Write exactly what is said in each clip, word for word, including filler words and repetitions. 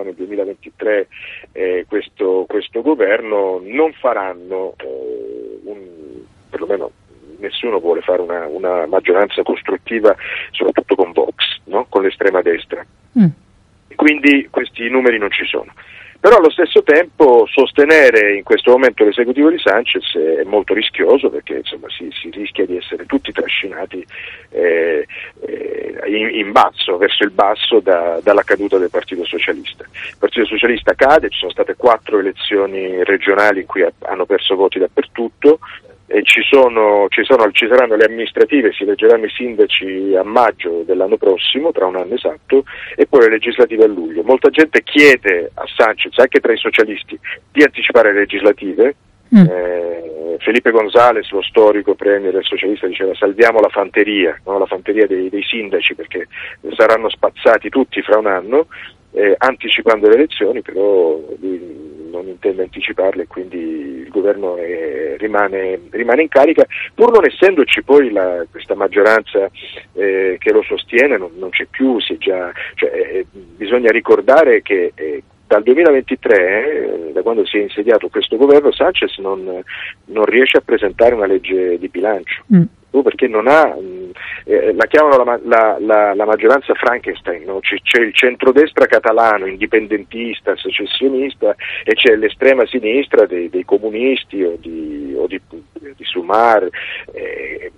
nel duemilaventitré eh, questo, questo governo, non faranno eh, un, perlomeno nessuno vuole fare una, una maggioranza costruttiva, soprattutto con Vox, no? Con l'estrema destra. Mm. Quindi questi numeri non ci sono. Però allo stesso tempo sostenere in questo momento l'esecutivo di Sanchez è molto rischioso, perché insomma si, si rischia di essere tutti trascinati eh, eh, in, in basso, verso il basso da, dalla caduta del Partito Socialista. Il Partito Socialista cade, ci sono state quattro elezioni regionali in cui ha, hanno perso voti dappertutto. E ci sono, ci sono, ci saranno le amministrative, si eleggeranno i sindaci a maggio dell'anno prossimo, tra un anno esatto, e poi le legislative a luglio. Molta gente chiede a Sanchez, anche tra i socialisti, di anticipare le legislative. Mm. Eh, Felipe González, lo storico premier socialista, diceva salviamo la fanteria, no? La fanteria dei, dei sindaci, perché saranno spazzati tutti fra un anno, eh, anticipando le elezioni, però lui non intende anticiparle e quindi il governo è, rimane, rimane in carica, pur non essendoci poi la, questa maggioranza eh, che lo sostiene, non, non c'è più, si è già, cioè, eh, bisogna ricordare che eh, dal duemilaventitré, eh, da quando si è insediato questo governo, Sanchez non, non riesce a presentare una legge di bilancio. Mm. Perché non ha, eh, la chiamano la, la, la, la maggioranza Frankenstein, no? C'è, c'è il centrodestra catalano, indipendentista, secessionista, e c'è l'estrema sinistra dei, dei comunisti o di, o di, di Sumar. Eh,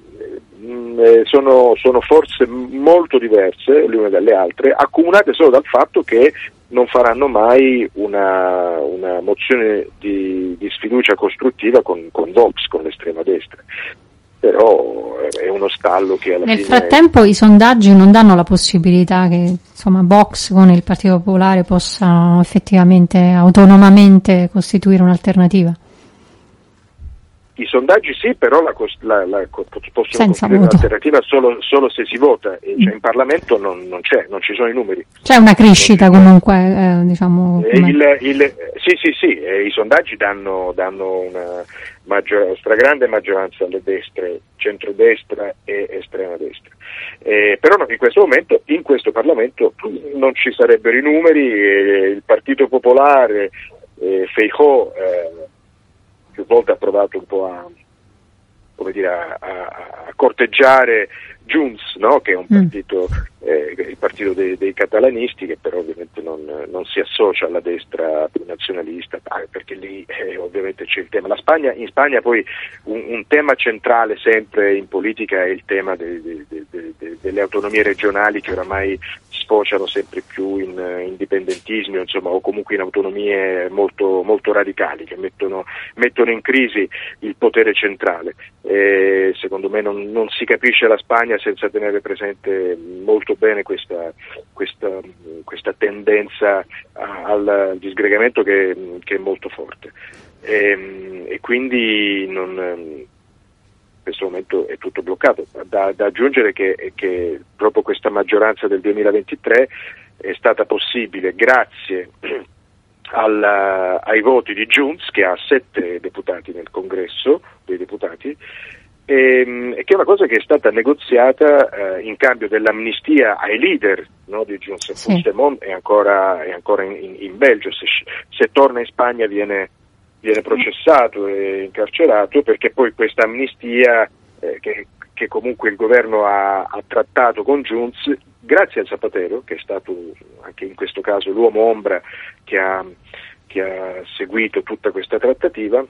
eh, sono, sono forze molto diverse le une dalle altre, accomunate solo dal fatto che non faranno mai una, una mozione di, di sfiducia costruttiva con, con Vox, con l'estrema destra. Però è uno stallo che alla Nel fine... Nel frattempo i sondaggi non danno la possibilità che insomma Vox con il Partito Popolare possano effettivamente autonomamente costituire un'alternativa. I sondaggi sì, però la, la, la, possono Senza costituire voto. un'alternativa solo, solo se si vota, e cioè in Parlamento non, non c'è, non ci sono i numeri. C'è una crescita comunque, eh, diciamo... Il, il, sì, sì, sì, eh, i sondaggi danno, danno una maggior, stragrande maggioranza alle destre, centrodestra e estrema destra. Eh, però no, in questo momento, in questo Parlamento, non ci sarebbero i numeri, eh, il Partito Popolare, eh, Feijóo, eh, più volte ha provato un po' a, come dire, a, a, a corteggiare Junts, no? Che è un partito, eh, il partito dei, dei catalanisti, che però ovviamente non, non si associa alla destra più nazionalista, perché lì eh, ovviamente c'è il tema. La Spagna, in Spagna poi un, un tema centrale sempre in politica è il tema de, de, de, de, de, delle autonomie regionali, che oramai sfociano sempre più in uh, indipendentismi, insomma, o comunque in autonomie molto, molto radicali, che mettono, mettono in crisi il potere centrale. E secondo me non, non si capisce la Spagna senza tenere presente molto bene questa, questa, questa tendenza al disgregamento che, che è molto forte. E, e quindi non, in questo momento è tutto bloccato. Da, da aggiungere che, che proprio questa maggioranza del duemilaventitré è stata possibile grazie al, ai voti di Junts, che ha sette deputati nel congresso dei deputati, e, e che è una cosa che è stata negoziata eh, in cambio dell'amnistia ai leader, no, di Junts. Sì. Puigdemont è ancora, è ancora in, in Belgio, se, se torna in Spagna viene viene processato e incarcerato, perché poi questa amnistia eh, che, che comunque il governo ha, ha trattato con Junts, grazie a Zapatero, che è stato anche in questo caso l'uomo ombra che ha, che ha seguito tutta questa trattativa,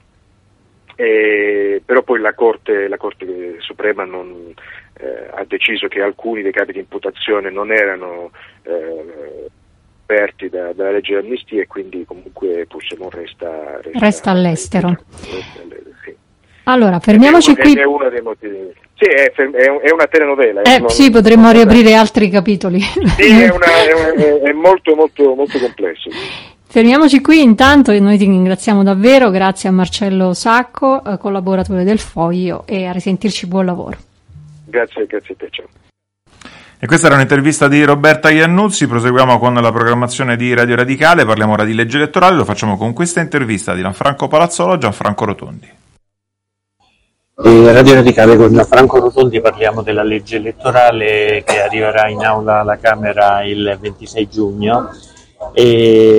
e, però poi la Corte, la Corte Suprema non, eh, ha deciso che alcuni dei capi di imputazione non erano eh, aperti da, dalla legge di amnistia, e quindi comunque Puigdemont resta, resta, resta all'estero. Resta all'estero, sì. Allora, fermiamoci è, qui. È uno dei motivi. Sì, è, è una telenovela. Eh, non, sì, potremmo non riaprire altri capitoli. Sì, è, una, è, una, è molto, molto, molto complesso. Fermiamoci qui intanto, e noi ti ringraziamo davvero, grazie a Marcello Sacco, collaboratore del Foglio, e a risentirci, buon lavoro. Grazie, grazie a te, ciao. E questa era un'intervista di Roberta Iannuzzi. Proseguiamo con la programmazione di Radio Radicale, parliamo ora di legge elettorale, lo facciamo con questa intervista di Gianfranco Palazzolo a Gianfranco Rotondi. In Radio Radicale con Gianfranco Rotondi parliamo della legge elettorale che arriverà in aula alla Camera il ventisei giugno. E